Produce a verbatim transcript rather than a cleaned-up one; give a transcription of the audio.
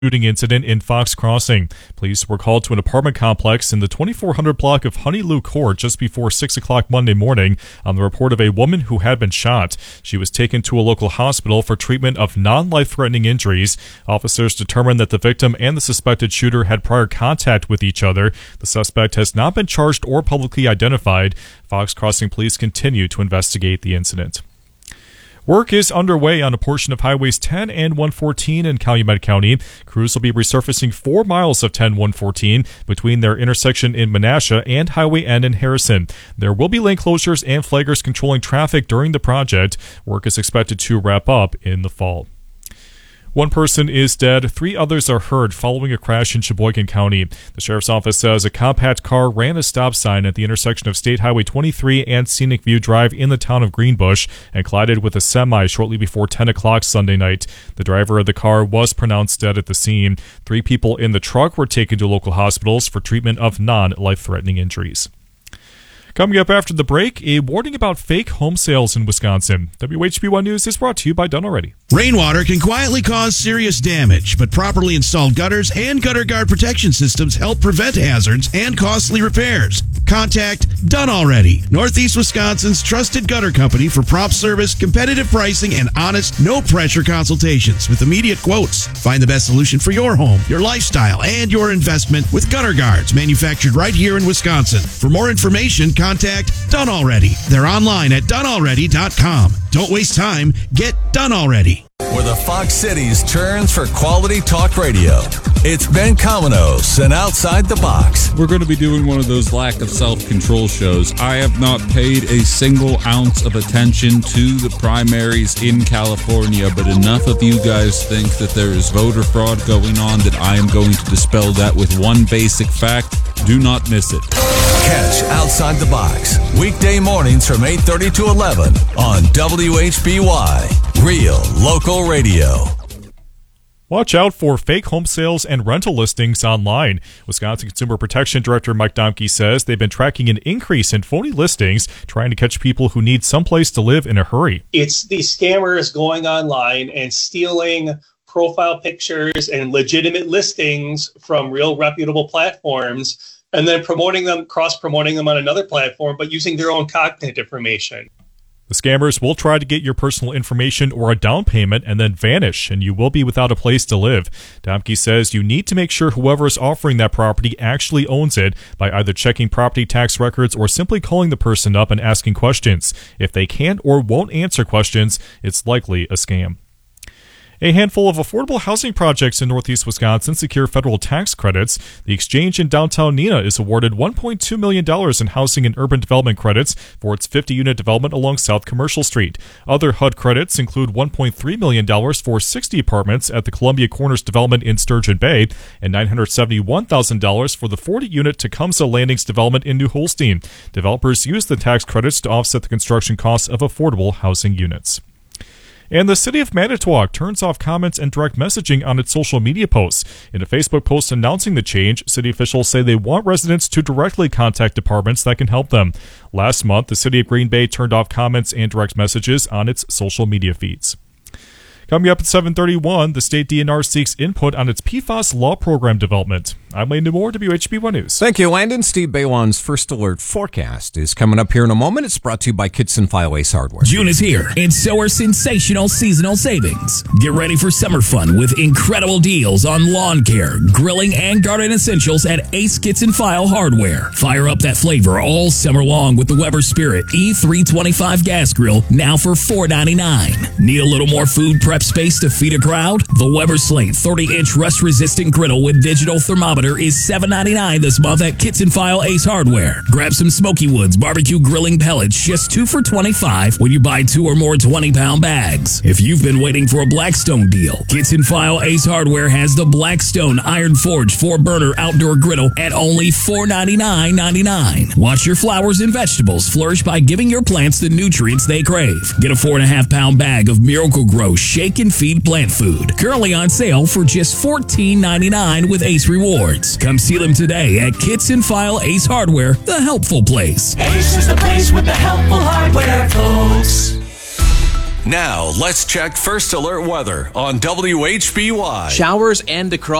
shooting incident in Fox Crossing. Police were called to an apartment complex in the twenty-four hundred block of Honeyloo Court just before six o'clock Monday morning on the report of a woman who had been shot. She was taken to a local hospital for treatment of non-life-threatening injuries. Officers determined that the victim and the suspected shooter had prior contact with each other. The suspect has not been charged or publicly identified. Fox Crossing police continue to investigate the incident. Work is underway on a portion of Highways ten and one fourteen in Calumet County. Crews will be resurfacing four miles of ten one fourteen between their intersection in Menasha and Highway N in Harrison. There will be lane closures and flaggers controlling traffic during the project. Work is expected to wrap up in the fall. One person is dead, three others are hurt following a crash in Sheboygan County. The sheriff's office says a compact car ran a stop sign at the intersection of State Highway twenty-three and Scenic View Drive in the town of Greenbush and collided with a semi shortly before ten o'clock Sunday night. The driver of the car was pronounced dead at the scene. Three people in the truck were taken to local hospitals for treatment of non-life-threatening injuries. Coming up after the break, a warning about fake home sales in Wisconsin. W H B one News is brought to you by Done Already. Rainwater can quietly cause serious damage, but properly installed gutters and gutter guard protection systems help prevent hazards and costly repairs. Contact Done Already, Northeast Wisconsin's trusted gutter company for prompt service, competitive pricing, and honest, no-pressure consultations with immediate quotes. Find the best solution for your home, your lifestyle, and your investment with gutter guards manufactured right here in Wisconsin. For more information, contact Done Already. They're online at done already dot com. Don't waste time. Get Done Already. Where the Fox Cities turns for quality talk radio. It's Ben Cominos and Outside the Box. We're going to be doing one of those lack of self-control shows. I have not paid a single ounce of attention to the primaries in California, but enough of you guys think that there is voter fraud going on that I am going to dispel that with one basic fact. Do not miss it. Catch Outside the Box weekday mornings from eight thirty to eleven on W H B Y. Real local radio. Watch out for fake home sales and rental listings online. Wisconsin Consumer Protection Director Mike Domke says they've been tracking an increase in phony listings, trying to catch people who need someplace to live in a hurry. It's these scammers going online and stealing profile pictures and legitimate listings from real reputable platforms and then promoting them, cross-promoting them on another platform, but using their own contact information. The scammers will try to get your personal information or a down payment and then vanish, and you will be without a place to live. Domke says you need to make sure whoever is offering that property actually owns it by either checking property tax records or simply calling the person up and asking questions. If they can't or won't answer questions, it's likely a scam. A handful of affordable housing projects in northeast Wisconsin secure federal tax credits. The Exchange in downtown Neenah is awarded one point two million dollars in housing and urban development credits for its fifty-unit development along South Commercial Street. Other H U D credits include one point three million dollars for sixty apartments at the Columbia Corners development in Sturgeon Bay and nine hundred seventy-one thousand dollars for the forty-unit Tecumseh Landings development in New Holstein. Developers use the tax credits to offset the construction costs of affordable housing units. And the city of Manitowoc turns off comments and direct messaging on its social media posts. In a Facebook post announcing the change, city officials say they want residents to directly contact departments that can help them. Last month, the city of Green Bay turned off comments and direct messages on its social media feeds. Coming up at seven thirty-one, the state D N R seeks input on its P F A S law program development. I'm Landon Moore, W H B one News. Thank you, Landon. Steve Baywan's First Alert forecast is coming up here in a moment. It's brought to you by Kitson File Ace Hardware. June is here, and so are sensational seasonal savings. Get ready for summer fun with incredible deals on lawn care, grilling, and garden essentials at Ace Kitson File Hardware. Fire up that flavor all summer long with the Weber Spirit E three twenty-five gas grill, now for four ninety-nine. Need a little more food prep space to feed a crowd? The Weber Slate thirty-inch rust-resistant griddle with digital thermometer is seven ninety-nine this month at Kitson File Ace Hardware. Grab some Smoky Woods barbecue grilling pellets, just two for twenty-five when you buy two or more twenty-pound bags. If you've been waiting for a Blackstone deal, Kitson File Ace Hardware has the Blackstone Iron Forge four-burner outdoor griddle at only four ninety-nine ninety-nine. Watch your flowers and vegetables flourish by giving your plants the nutrients they crave. Get a four and a half pound bag of Miracle-Gro Shake and Feed plant food, currently on sale for just fourteen ninety-nine with Ace Rewards. Come see them today at Kitson File Ace Hardware, the helpful place. Ace is the place with the helpful hardware, folks. Now, let's check First Alert weather on W H B Y. Showers and across